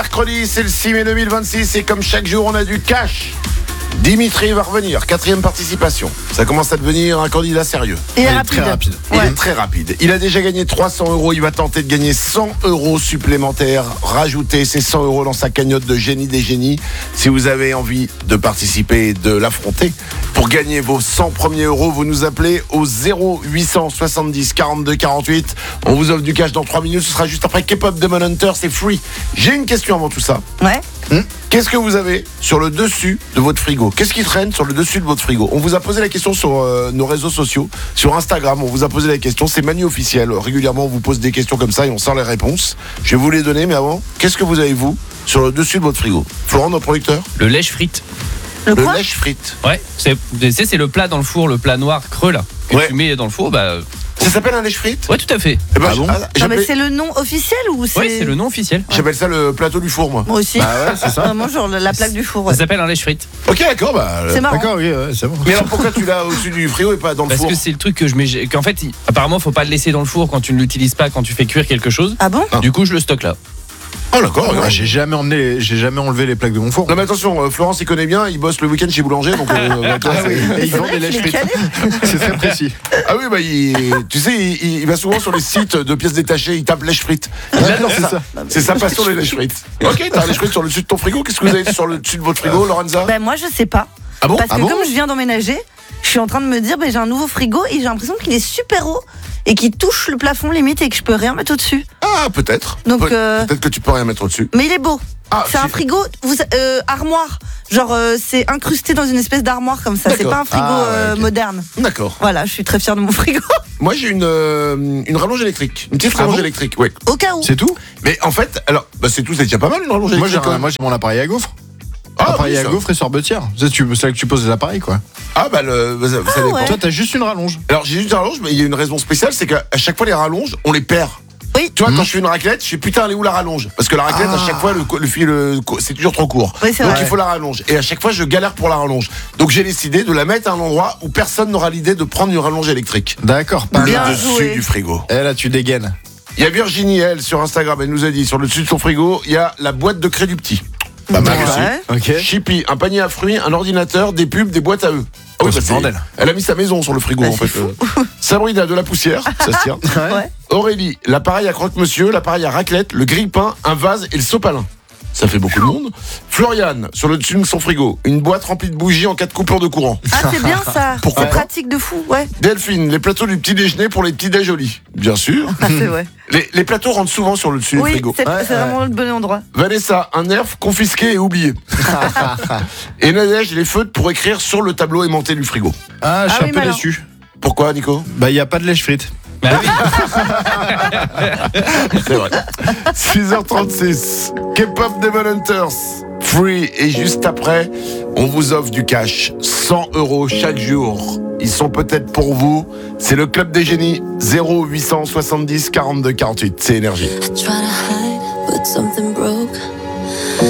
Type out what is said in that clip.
Mercredi, c'est le 6 mai 2026 et comme chaque jour, on a du cash. Dimitri va revenir, 4e participation. Ça commence à devenir un candidat sérieux. Et rapide. Très rapide. Il est très rapide. Il a déjà gagné 300 €. Il va tenter de gagner 100 € supplémentaires. Rajouter ces 100 € dans sa cagnotte de génie des génies. Si vous avez envie de participer et de l'affronter, pour gagner vos 100 premiers euros, vous nous appelez au 0870 42 48. On vous offre du cash dans 3 minutes. Ce sera juste après K-pop Demon Hunter. C'est free. J'ai une question avant tout ça. Ouais. Qu'est-ce que vous avez sur le dessus de votre frigo ? Qu'est-ce qui traîne sur le dessus de votre frigo ? On vous a posé la question sur nos réseaux sociaux, sur Instagram, on vous a posé la question, c'est Manu officiel. Régulièrement, on vous pose des questions comme ça et on sort les réponses. Je vais vous les donner, mais avant, qu'est-ce que vous avez, vous, sur le dessus de votre frigo ? Florent, notre producteur ? Le lèche frites. Le quoi ? lèche frites. Ouais, c'est le plat dans le four, le plat noir creux là, que Ouais. tu mets dans le four. Ça s'appelle un lèche frites ? Ouais, tout à fait. Eh ben, Ah bon ? Non, mais c'est le nom officiel ou c'est... Ouais, c'est le nom officiel. J'appelle ça le plateau du four, moi. Moi aussi. Bah ouais, c'est ça. Vraiment, genre la plaque du four. Ouais. Ça s'appelle un lèche frites. Ok, d'accord, C'est marrant. D'accord, oui, c'est bon. Mais alors pourquoi tu l'as au-dessus du frigo et pas dans le Parce four ? que c'est le truc que je mets. Qu'en fait, apparemment, faut pas le laisser dans le four quand tu ne l'utilises pas, quand tu fais cuire quelque chose. Ah bon ? Du coup, je le stocke là. Oh d'accord, Ouais, j'ai jamais enlevé les plaques de mon four. Non mais attention, Florence il connaît bien, il bosse le week-end chez Boulanger, donc toi, c'est- Et ils C'est vendent vrai des qu'il lèches est frites. calé. C'est très précis. Ah oui, bah tu sais, il va souvent sur les sites de pièces détachées, il tape lèche frites. Il adore c'est ça. ça. C'est sa passion les lèche frites. Ok, t'as un lèche frites sur le dessus de ton frigo. Qu'est-ce que vous avez sur le dessus de votre frigo, Lorenza ? Ben moi, je sais pas. Ah bon ? Parce que bon comme je viens d'emménager, je suis en train de me dire, j'ai un nouveau frigo et j'ai l'impression qu'il est super haut et qu'il touche le plafond limite et que je peux rien mettre au-dessus. Ah peut-être. Donc, Peut-être que tu peux rien mettre au-dessus. Mais il est beau. Ah, C'est un frigo armoire. Genre, c'est incrusté dans une espèce d'armoire comme ça. C'est D'accord. pas un frigo Ah, ouais, ok. moderne. D'accord. Voilà, je suis très fière de mon frigo. Moi j'ai une rallonge électrique, une petite rallonge bon électrique, ouais. Au cas où. C'est tout ? Mais en fait, alors, bah c'est tout, c'est déjà pas mal une rallonge Moi j'ai électrique. mon appareil à gaufre. Ah, Appareil oui, à ça. gaufre et sorbetière. C'est là que tu poses les appareils, quoi. Ah bah ça dépend. ouais. Toi, t'as juste une rallonge. Alors j'ai juste une rallonge, mais il y a une raison spéciale, c'est qu'à chaque fois les rallonges, on les perd. Oui. Tu vois, quand je fais une raclette, je fais putain, elle est où la rallonge ? Parce que la raclette, à chaque fois, le fil, c'est toujours trop court. Oui, c'est Donc vrai. il faut la rallonge. Et à chaque fois, je galère pour la rallonge. Donc j'ai décidé de la mettre à un endroit où personne n'aura l'idée de prendre une rallonge électrique. D'accord. Le Bien dessus joué. du frigo. Et là, tu dégaines. Il y a Virginie, elle, sur Instagram, elle nous a dit, sur le dessus de son frigo, il y a la boîte de crédit petit. Pas mal aussi. Ouais. Ok. Chippy, un panier à fruits, un ordinateur, des pubs, des boîtes à eux. Ah Oh, oui, c'est bah, le bordel. Elle a mis sa maison sur le frigo, Bah, en c'est fait. Sabrina, de la poussière, ça se tient. Ouais. Aurélie, l'appareil à croque-monsieur, l'appareil à raclette, le grille-pain, un vase et le sopalin. Ça fait beaucoup de monde. Floriane, sur le dessus de son frigo, une boîte remplie de bougies en cas de coupure de courant. Ah, c'est bien ça. Pourquoi C'est pas pratique de fou, ouais. Delphine, les plateaux du petit déjeuner pour les petits déj au lit. Bien sûr. Ah, c'est vrai. Les plateaux rentrent souvent sur le dessus du Oui, frigo. c'est Ouais, vraiment le bon endroit. Vanessa, un nerf confisqué et oublié. Et Nadège, les feutres pour écrire sur le tableau aimanté du frigo. Ah, je suis Ah oui, un peu malin. déçu. Pourquoi, Nico ? Bah, il n'y a pas de lèche frites. Bah oui. C'est vrai. 6h36. K-pop Demon Hunters. Free. Et juste après, on vous offre du cash. 100 € chaque jour. Ils sont peut-être pour vous. C'est le Club des Génies. 0870 42 48. C'est énergie. Try to hide, but something broke.